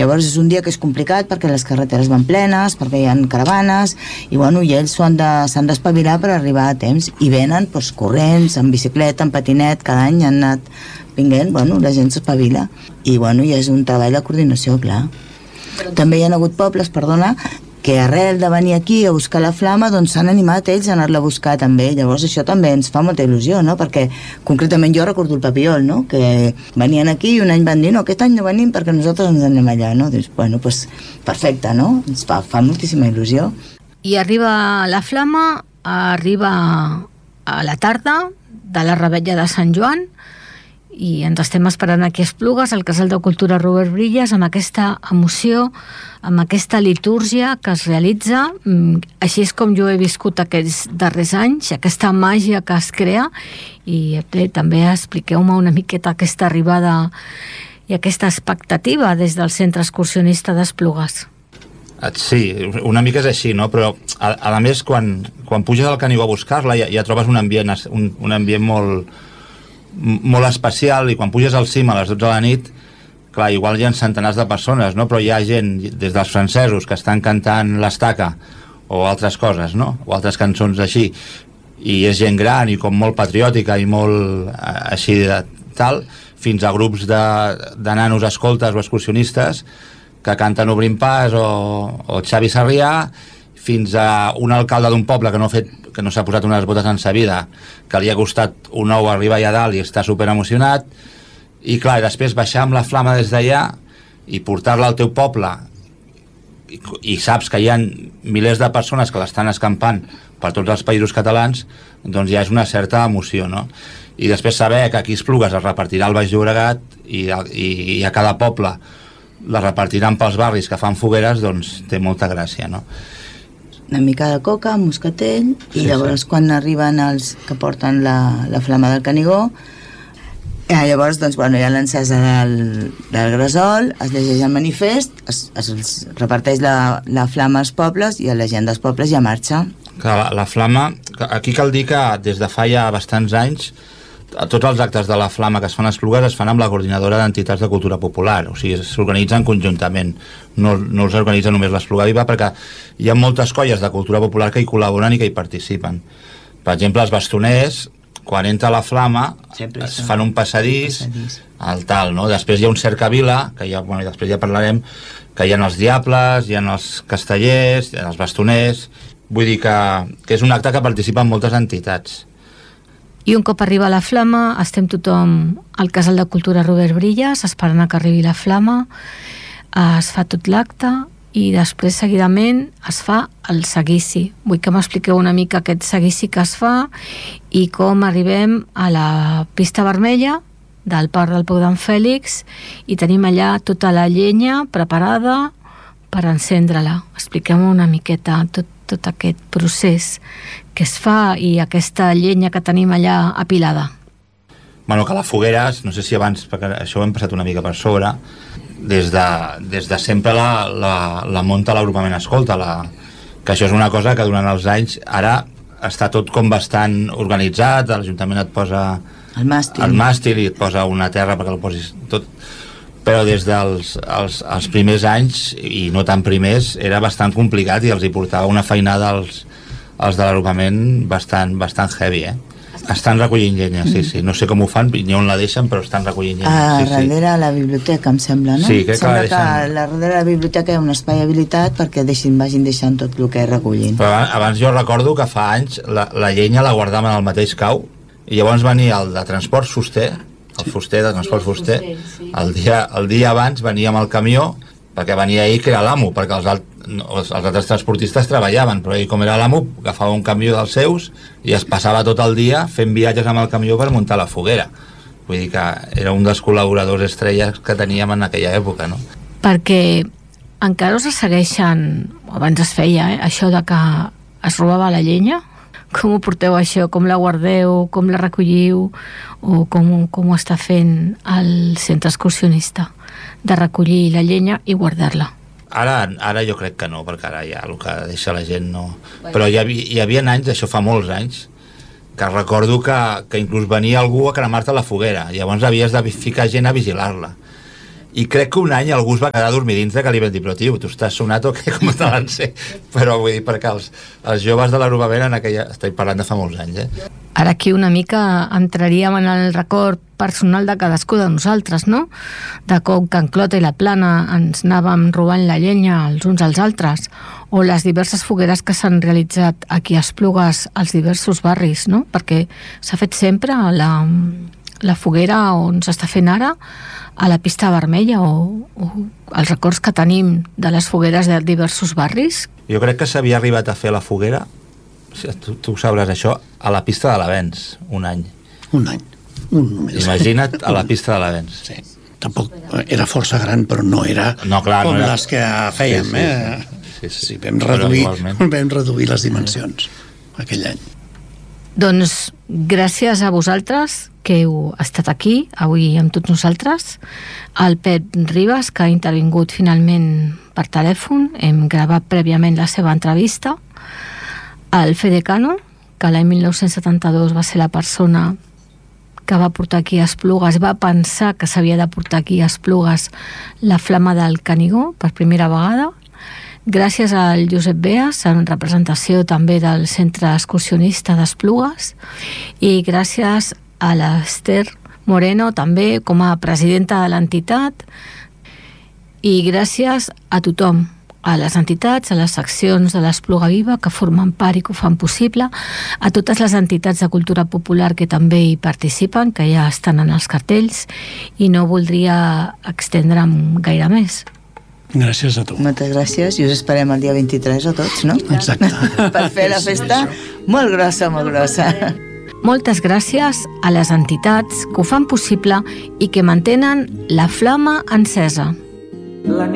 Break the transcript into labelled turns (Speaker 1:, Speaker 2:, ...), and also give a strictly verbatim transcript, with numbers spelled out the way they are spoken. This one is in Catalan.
Speaker 1: Llavors és un dia que és complicat perquè les carreteres van plenes, perquè hi ha caravanes, i bueno, i ells s'han de, s'han d'espavilar per arribar a temps, i venen doncs, corrents, en bicicleta, en patinet, cada any han anat vinguent, bueno, la gent s'espavila, i bueno, i és un treball de coordinació, clar. També hi ha hagut pobles, perdona, que arrel de venir aquí a buscar la flama doncs s'han animat ells a anar-la a buscar també, llavors això també ens fa molta il·lusió, no? Perquè concretament jo recordo el Papiol, no? Que venien aquí i un any van dir no, aquest any no venim perquè nosaltres ens anem allà, no? Doncs, bueno, pues, perfecte, no? Ens fa, fa moltíssima il·lusió.
Speaker 2: I arriba la flama, arriba a la tarda de la revetlla de Sant Joan, i ens estem esperant aquí a Esplugues, al Casal de Cultura Robert Brillas, amb aquesta emoció, amb aquesta litúrgia que es realitza. Així és com jo he viscut aquests darrers anys, aquesta màgia que es crea, i bé, també expliqueu-me una miqueta aquesta arribada i aquesta expectativa des del Centre Excursionista d'Esplugues.
Speaker 3: Sí, una mica és així, no? Però a, a més quan, quan puges al Canigó a buscar-la ja, ja trobes un ambient, un, un ambient molt molt especial, i quan puges al cim a les dotze de la nit, clar, igual hi ha centenars de persones, no? Però hi ha gent, des dels francesos que estan cantant l'estaca o altres coses, no? O altres cançons així, i és gent gran i com molt patriòtica i molt així de tal, fins a grups de, de nanos escoltes o excursionistes que canten Obrim Pas o, o Xavi Sarrià, fins a un alcalde d'un poble que no ha fet, que no s'ha posat unes botes en sa vida, que li ha costat un ou arribar allà dalt i està super emocionat, i clar, i després baixar amb la flama des d'allà i portar-la al teu poble, i, i saps que hi ha milers de persones que l'estan escampant per tots els països catalans, doncs ja és una certa emoció, no? I després saber que aquí a Esplugues es repartirà al Baix Llobregat i, i, i a cada poble la repartiran pels barris que fan fogueres, doncs té molta gràcia, no?
Speaker 1: Una mica de coca, moscatell, i sí, llavors sí. Quan arriben els que porten la, la flama del Canigó, eh, llavors doncs, bueno, hi ha l'encesa del, del gresol, es llegeix el manifest, es, es, es reparteix la, la flama als pobles i a la gent dels pobles ja marxa.
Speaker 3: Clar, la, la flama, aquí cal dir que des de fa ja bastants anys tots els actes de la flama que es fan a Esplugues es fan amb la coordinadora d'entitats de cultura popular, o sigui, s'organitzen conjuntament, no, no els organitza només l'Espluga Viva, perquè hi ha moltes colles de cultura popular que hi col·laboren i que hi participen. Per exemple, els bastoners, quan entra la flama, sempre es fan un passadís, passadís. Al tal, no? Després hi ha un cercavila, que ja, bueno, després ja parlarem, que hi ha els diables, hi ha els castellers, hi ha els bastoners, vull dir que, que és un acte que participen moltes entitats.
Speaker 2: I un cop arriba la flama, estem tothom al Casal de Cultura Robert Brillas, esperant que arribi la flama, es fa tot l'acte i després seguidament es fa el seguici. Vull que m'expliqueu una mica aquest seguici que es fa i com arribem a la pista vermella del Parc del Pou d'en Fèlix i tenim allà tota la llenya preparada per encendre-la. Expliqueu-me una miqueta tot, tot aquest procés que es fa i aquesta llenya que tenim allà apilada.
Speaker 3: Bueno, que la foguera, no sé si abans, perquè això ho hem passat una mica per sobre, des de, des de sempre la, la, la munta l'agrupament Escolta, la, que això és una cosa que durant els anys ara està tot com bastant organitzat, l'Ajuntament et posa
Speaker 1: el màstil,
Speaker 3: el màstil i et posa una terra perquè el posis tot, però des dels els, els primers anys, i no tan primers, era bastant complicat i els hi portava una feinada als, als de l'agrupament bastant, bastant heavy, eh? Estan recollint llenya, sí, sí. No sé com ho fan, ni on la deixen, però estan recollint llenya.
Speaker 1: Ah,
Speaker 3: sí,
Speaker 1: darrere
Speaker 3: sí.
Speaker 1: la biblioteca, em sembla, no?
Speaker 3: Sí, crec
Speaker 1: sembla
Speaker 3: que la deixen...
Speaker 1: que darrere la biblioteca hi ha un espai habilitat perquè deixin, vagin deixant tot el que recollint.
Speaker 3: Però abans jo recordo que fa anys la, la llenya la guardaven al mateix cau i llavors venia el de transport fuster, el fuster de transport fuster, el dia, el dia abans venia amb el camió perquè venia ell que era l'amo, perquè els, alt, els, els altres transportistes treballaven, però ell com era l'amo agafava un camió dels seus i es passava tot el dia fent viatges amb el camió per muntar la foguera. Vull dir que era un dels col·laboradors estrelles que teníem en aquella època, no?
Speaker 2: Perquè encara us segueixen, abans es feia, eh, això de que es robava la llenya. Com ho porteu això? Com la guardeu? Com la recolliu? O com, com ho està fent el centre excursionista de recollir la llenya i guardar-la?
Speaker 3: Ara, ara jo crec que no, perquè ara ja el que deixa la gent no... Però hi havia, hi havia anys, això fa molts anys, que recordo que, que inclús venia algú a cremar-te la foguera, llavors havies de ficar gent a vigilar-la. i crec que un any algú es va quedar a dormir dins de que li van dir, però tio, tu estàs sonat o què, com te l'han ser? Però vull dir, perquè els, els joves de l'agrupament en aquella... Estic parlant de fa molts anys, eh?
Speaker 2: Ara aquí una mica entraríem en el record personal de cadascú de nosaltres, no? De com que en Clota i la Plana ens anàvem robant la llenya els uns als altres, o les diverses fogueres que s'han realitzat aquí a Esplugues als diversos barris, no? Perquè s'ha fet sempre la, la foguera on s'està fent ara a la pista vermella, o, o els records que tenim de les fogueres de diversos barris.
Speaker 3: Jo crec que s'havia arribat a fer la foguera, tu, tu ho sabràs això, a la pista de l'Avenç, un any.
Speaker 4: Un any. Un només.
Speaker 3: Imagina't a la pista de l'Avenç.
Speaker 4: Sí. Tampoc era força gran, però no era
Speaker 3: no, clar,
Speaker 4: com
Speaker 3: no era...
Speaker 4: les que fèiem,
Speaker 3: sí, sí,
Speaker 4: eh?
Speaker 3: Sí, sí.
Speaker 4: Sí, vam reduir, vam reduir les dimensions aquell any.
Speaker 2: Doncs gràcies a vosaltres que heu estat aquí avui amb tots nosaltres, al Pep Ribas, que ha intervingut finalment per telèfon, hem gravat prèviament la seva entrevista, al Fede Cano, que l'any mil nou-cents setanta-dos va ser la persona que va portar aquí a Esplugues, va pensar que s'havia de portar aquí a Esplugues la flama del Canigó per primera vegada. Gràcies al Josep Beas, en representació també del Centre Excursionista d'Esplugues, i gràcies a l'Ester Moreno, també com a presidenta de l'entitat, i gràcies a tothom, a les entitats, a les seccions de l'Espluga Viva que formen part i que ho fan possible, a totes les entitats de cultura popular que també hi participen, que ja estan en els cartells, i no voldria extendre'm gaire més.
Speaker 4: Gràcies a tu.
Speaker 1: Moltes gràcies, i us esperem el dia vint-i-tres a tots, no?
Speaker 4: Exacte.
Speaker 1: Per fer la festa molt grossa, molt grossa.
Speaker 2: Moltes gràcies a les entitats que ho fan possible i que mantenen la flama encesa.